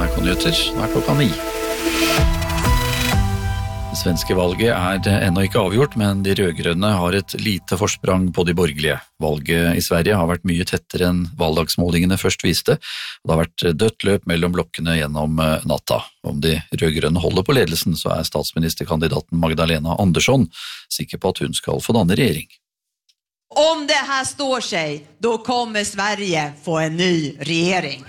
NRK-nyheter, nå klokka 9. Det svenske valget ennå ikke avgjort, men de rødgrønne har et lite forsprang på de borgerlige. Valget i Sverige har vært mye tettere enn valgdagsmålingene først viste, og det har vært dødt løp mellom blokkene gjennom natta. Om de rødgrønne holder på ledelsen, så statsministerkandidaten Magdalena Andersson sikker på at hun skal få danne regjering. Om det här står sig, då kommer Sverige få en ny regering.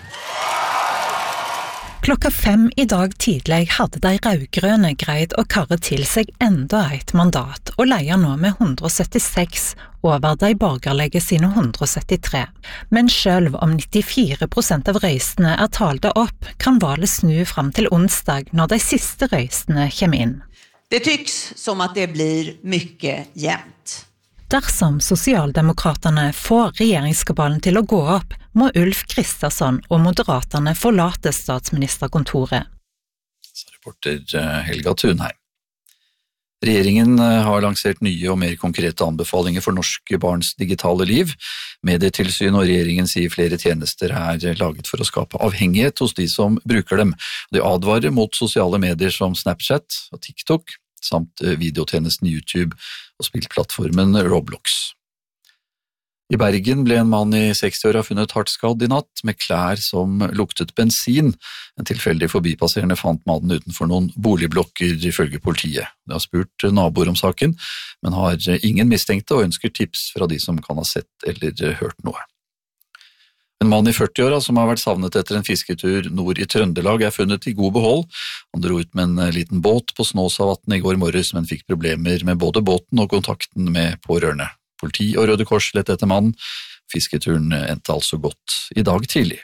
Klokka 5 i dag tidlig hadde de rødgrønne greid å karre til seg enda et mandat, og leier nå med 176 over de borgerlige sine 173. Men selv om 94% av røystene talte opp, kan valget snu fram til onsdag når de siste røystene kommer inn. Det tycks som att det blir mycket jämnt. Dersom Sosialdemokraterne får regjeringskabalen til å gå opp, må Ulf Kristersson og Moderaterne forlate statsministerkontoret. Så reporter Helga Thunheim. Regjeringen har lansert nye og mer konkrete anbefalinger for norske barns digitale liv. Medietilsyn og regjeringen sier flere tjenester laget for å skape avhengighet hos de som bruker dem. De advarer mot sosiale medier som Snapchat og TikTok, samt videotjenesten YouTube og spillplattformen Roblox. I Bergen ble en mann i 60-åra funnet hardt skadd i natt med klær som luktet bensin. En tilfeldig forbipasserende fant mannen utenfor noen boligblokker ifølge politiet. De har spurt naboer om saken, men har ingen mistenkte og ønsker tips fra de som kan ha sett eller hørt noe. En mann i 40-åra som har vært savnet etter en fisketur nord i Trøndelag funnet i god behold. Han dro ut med en liten båt på Snåsavatnet i går morges, men fikk problemer med både båten og kontakten med pårørende. Politi og Røde Kors lette etter mannen. Fisketuren endte altså godt i dag tidlig.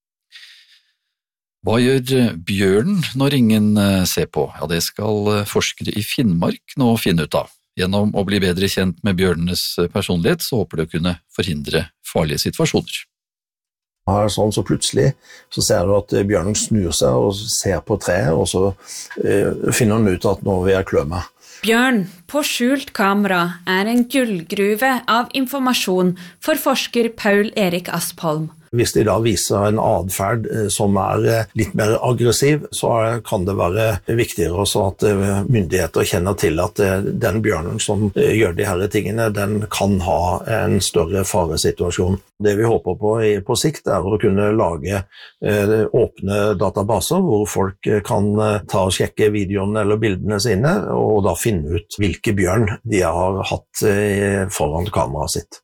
Hva gjør bjørnen når ingen ser på? Ja, det skal forskere i Finnmark nå finne ut av. Gjennom å bli bedre kjent med bjørnenes personlighet, så håper de å kunne forhindre farlige situasjoner. Her sånn, så plutselig så ser du at bjørnen snur seg og ser på treet, og så finner han ut at nå vil jeg klø meg. Bjørn på skjult kamera en gullgruve av informasjon for forsker Paul Erik Aspholm. Hvis de da viser en adferd som litt mer aggressiv, så kan det være viktigere også at myndigheter kjenner til at den bjørnen som gjør de her tingene, den kan ha en større faresituasjon. Det vi håper på sikt å kunne lage åpne databaser hvor folk kan ta og sjekke videoene eller bildene sine, og da finne ut hvilke bjørn de har hatt foran kameraet sitt.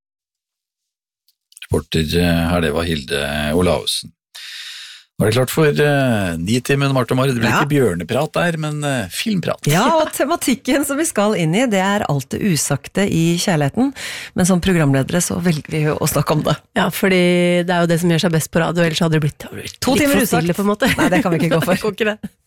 Reporter her, det var Hilde Olausen. Nå det klart for Nitimen, Marte og Mari. Det blir ikke bjørneprat der, men filmprat. Ja, og tematikken som vi skal inn i, det alt det usagte i kjærligheten. Men som programledere så velger vi å snakke om det. Ja, fordi det jo det som gjør seg best på radio, ellers hadde det blitt 2 timer litt for stille på en måte. Nei, det kan vi ikke gå for. Nei, det går ikke det.